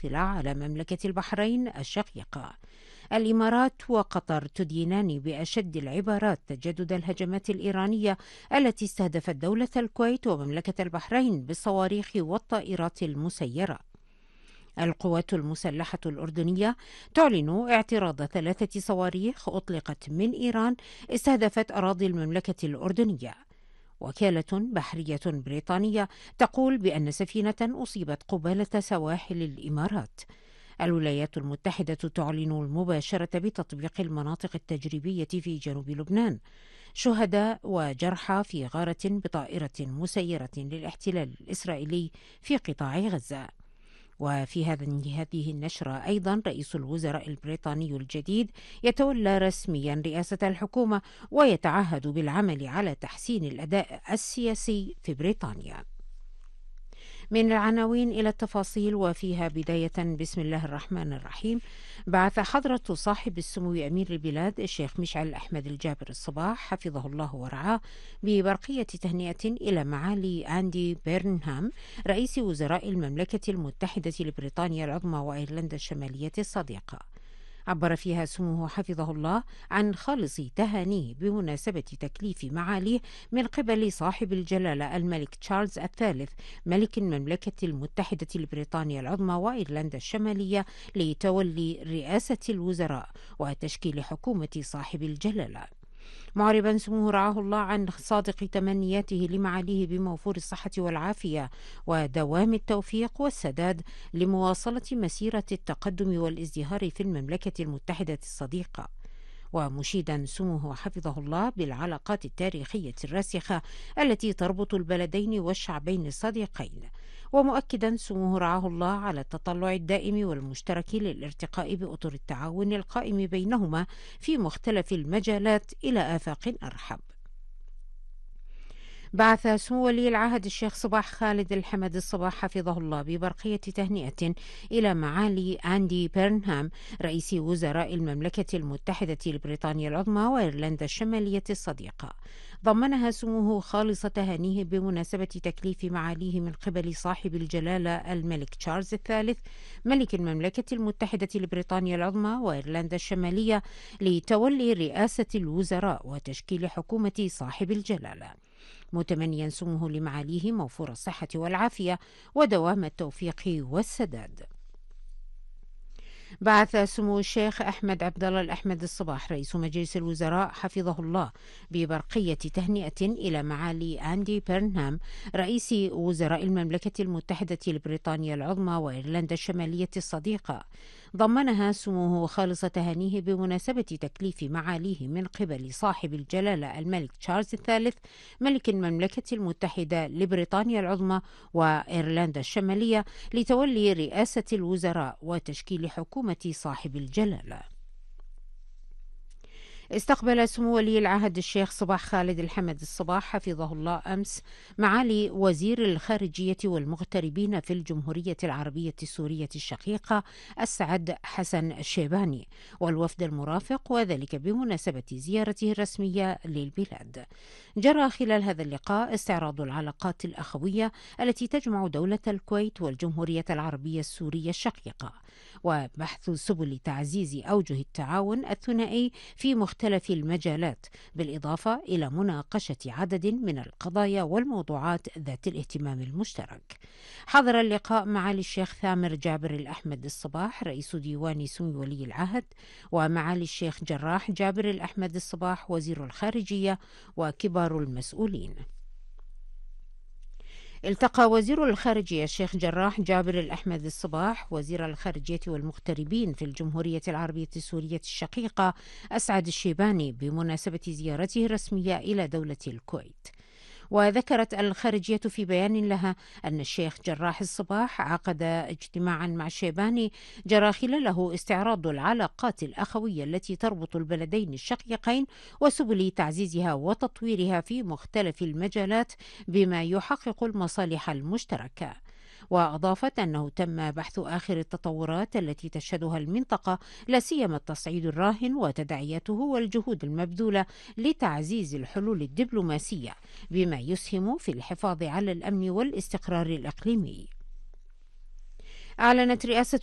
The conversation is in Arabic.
الداخلة على مملكة البحرين الشقيقة. الإمارات وقطر تدينان بأشد العبارات تجدد الهجمات الإيرانية التي استهدفت دولة الكويت ومملكة البحرين بالصواريخ والطائرات المسيرة. القوات المسلحة الأردنية تعلن اعتراض 3 صواريخ أطلقت من إيران استهدفت أراضي المملكة الأردنية. وكالة بحرية بريطانية تقول بأن سفينة أصيبت قبالة سواحل الإمارات. الولايات المتحدة تعلن مباشرة بتطبيق المناطق التجريبية في جنوب لبنان. شهداء وجرحى في غارة بطائرة مسيرة للاحتلال الإسرائيلي في قطاع غزة. وفي هذه النشرة أيضا رئيس الوزراء البريطاني الجديد يتولى رسميا رئاسة الحكومة ويتعهد بالعمل على تحسين الأداء السياسي في بريطانيا. من العناوين إلى التفاصيل، وفيها بداية بسم الله الرحمن الرحيم. بعث حضرة صاحب السمو أمير البلاد الشيخ مشعل أحمد الجابر الصباح حفظه الله ورعاه ببرقية تهنئة إلى معالي أندي بيرنهام رئيس وزراء المملكة المتحدة لبريطانيا العظمى وأيرلندا الشمالية الصديقة. عبر فيها سموه حفظه الله عن خالص تهانيه بمناسبة تكليف معاليه من قبل صاحب الجلالة الملك تشارلز الثالث ملك المملكة المتحدة لبريطانيا العظمى وأيرلندا الشمالية لتولي رئاسة الوزراء وتشكيل حكومة صاحب الجلالة. معربا سموه رعاه الله عن صادق تمنياته لمعاليه بموفور الصحة والعافية ودوام التوفيق والسداد لمواصلة مسيرة التقدم والازدهار في المملكة المتحدة الصديقة. ومشيدا سموه حفظه الله بالعلاقات التاريخية الراسخة التي تربط البلدين والشعبين الصديقين، ومؤكدا سموه رعاه الله على التطلع الدائم والمشترك للارتقاء بأطر التعاون القائم بينهما في مختلف المجالات إلى آفاق أرحب. بعث سمو ولي العهد الشيخ صباح خالد الحمد الصباح حفظه الله ببرقية تهنئة إلى معالي أندي بيرنهام رئيس وزراء المملكة المتحدة لبريطانيا العظمى وأيرلندا الشمالية الصديقة. ضمنها سموه خالص تهانيه بمناسبة تكليف معاليه من قبل صاحب الجلالة الملك تشارلز الثالث ملك المملكة المتحدة لبريطانيا العظمى وأيرلندا الشمالية لتولي رئاسة الوزراء وتشكيل حكومة صاحب الجلالة، متمنيا سموه لمعاليه موفور الصحة والعافية ودوام التوفيق والسداد. بعث سمو الشيخ أحمد عبد الله الأحمد الصباح رئيس مجلس الوزراء حفظه الله ببرقية تهنئة إلى معالي أندي بيرنهام رئيس وزراء المملكة المتحدة لبريطانيا العظمى وأيرلندا الشمالية الصديقة. ضمنها سموه خالص تهانيه بمناسبة تكليف معاليه من قبل صاحب الجلالة الملك تشارلز الثالث ملك المملكة المتحدة لبريطانيا العظمى وأيرلندا الشمالية لتولي رئاسة الوزراء وتشكيل حكومة صاحب الجلالة. استقبل سمو ولي العهد الشيخ صباح خالد الحمد الصباح حفظه الله أمس معالي وزير الخارجية والمغتربين في الجمهورية العربية السورية الشقيقة أسعد حسن الشيباني والوفد المرافق، وذلك بمناسبة زيارته الرسمية للبلاد. جرى خلال هذا اللقاء استعراض العلاقات الأخوية التي تجمع دولة الكويت والجمهورية العربية السورية الشقيقة، وبحث سبل تعزيز أوجه التعاون الثنائي في مختلف المجالات، بالإضافة إلى مناقشة عدد من القضايا والموضوعات ذات الاهتمام المشترك. حضر اللقاء معالي الشيخ ثامر جابر الأحمد الصباح رئيس ديوان سمو ولي العهد، ومعالي الشيخ جراح جابر الأحمد الصباح وزير الخارجية وكبار المسؤولين. التقى وزير الخارجية الشيخ جراح جابر الأحمد الصباح وزير الخارجية والمغتربين في الجمهورية العربية السورية الشقيقة أسعد الشيباني بمناسبة زيارته الرسمية إلى دولة الكويت. وذكرت الخارجية في بيان لها أن الشيخ جراح الصباح عقد اجتماعا مع الشيباني جرى خلاله استعراض العلاقات الأخوية التي تربط البلدين الشقيقين وسبل تعزيزها وتطويرها في مختلف المجالات بما يحقق المصالح المشتركة. وأضافت أنه تم بحث آخر التطورات التي تشهدها المنطقة، لا سيما التصعيد الراهن وتداعياته والجهود المبذولة لتعزيز الحلول الدبلوماسية بما يسهم في الحفاظ على الأمن والاستقرار الإقليمي. أعلنت رئاسة